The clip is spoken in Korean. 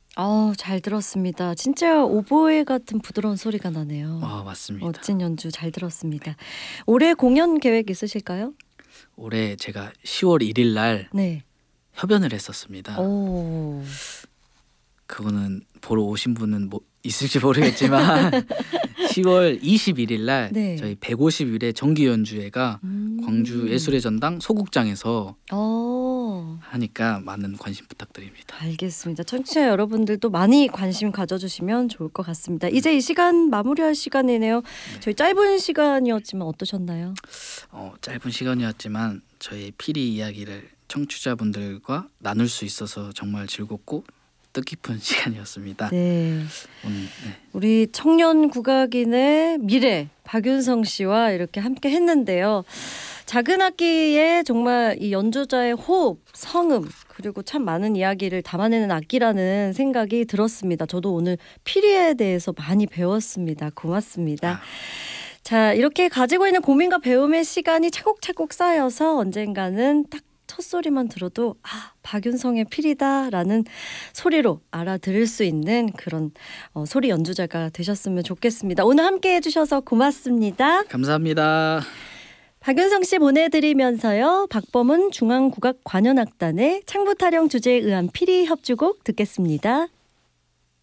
잘 들었습니다. 진짜 오보에 같은 부드러운 소리가 나네요. 맞습니다. 멋진 연주 잘 들었습니다. 올해 공연 계획 있으실까요? 올해 제가 10월 1일 날 네. 협연을 했었습니다. 오. 그거는 보러 오신 분은 뭐 있을지 모르겠지만 10월 21일 날 네. 저희 150일의 정기 연주회가 광주 예술의 전당 소극장에서 하니까 많은 관심 부탁드립니다. 알겠습니다. 청취자 여러분들도 많이 관심 가져주시면 좋을 것 같습니다. 이제 이 시간 마무리할 시간이네요. 저희 짧은 시간이었지만 어떠셨나요? 짧은 시간이었지만 저희 피리 이야기를 청취자분들과 나눌 수 있어서 정말 즐겁고 뜻깊은 시간이었습니다. 네. 우리 청년 국악인의 미래 박윤성 씨와 이렇게 함께 했는데요. 작은 악기에 정말 이 연주자의 호흡, 성음 그리고 참 많은 이야기를 담아내는 악기라는 생각이 들었습니다. 저도 오늘 피리에 대해서 많이 배웠습니다. 고맙습니다. 자, 이렇게 가지고 있는 고민과 배움의 시간이 차곡차곡 쌓여서 언젠가는 딱 첫소리만 들어도 박윤성의 피리다라는 소리로 알아들을 수 있는 그런 소리 연주자가 되셨으면 좋겠습니다. 오늘 함께 해주셔서 고맙습니다. 감사합니다. 박윤성 씨 보내드리면서요. 박범은 중앙국악관현악단의 창부타령 주제에 의한 피리 협주곡 듣겠습니다.